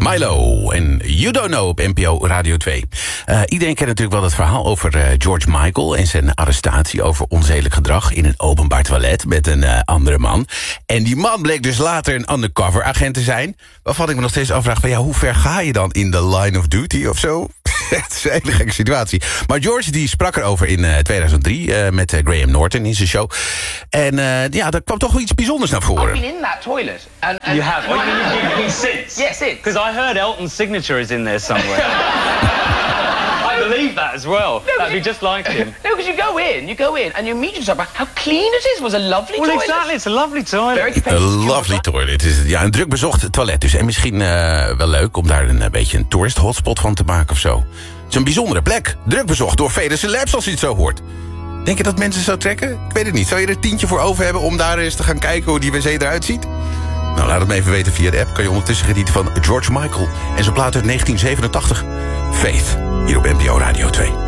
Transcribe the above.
Milo en You Don't Know op NPO Radio 2. Iedereen kent natuurlijk wel het verhaal over George Michael en zijn arrestatie over onzedelijk gedrag in een openbaar toilet met een andere man. En die man bleek dus later een undercover agent te zijn. Waarvan ik me nog steeds afvraag van hoe ver ga je dan in de line of duty of zo? Het is een hele gekke situatie. Maar George die sprak erover in 2003 met Graham Norton in zijn show. En daar kwam toch wel iets bijzonders naar voren. I've been in that toilet. And You have? What do you mean you've been since? Yes, it. Because I heard Elton's signature is in there somewhere. I believe that as well. That'd be just like him. No, because you go in and you meet yourself. How clean it is. It was a lovely Well, toilet. exactly. It's a lovely toilet. Very Een capacious. lovely toilet. Het is een druk bezocht toilet dus. En misschien wel leuk om daar een beetje een tourist hotspot van te maken of zo. Het is een bijzondere plek. Druk bezocht door vele celebs als je het zo hoort. Denk je dat mensen zo trekken? Ik weet het niet. Zou je er een tientje voor over hebben om daar eens te gaan kijken hoe die wc eruit ziet? Nou, laat het me even weten via de app. Kan je ondertussen genieten van George Michael en zijn plaat uit 1987. Faith, hier op NPO Radio 2.